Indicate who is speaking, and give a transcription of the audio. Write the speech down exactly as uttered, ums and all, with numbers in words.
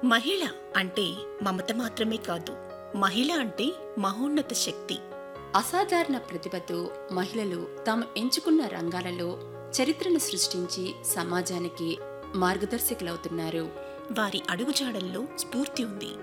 Speaker 1: మహిళ అంటే మమత మాత్రమే కాదు, మహిళ అంటే మహోన్నత శక్తి.
Speaker 2: అసాధారణ ప్రతిభతో మహిళలు తాము ఎంచుకున్న రంగాలలో చరిత్రను సృష్టించి సమాజానికి మార్గదర్శకులవుతున్నారు.
Speaker 1: వారి అడుగుజాడల్లో స్ఫూర్తి ఉంది.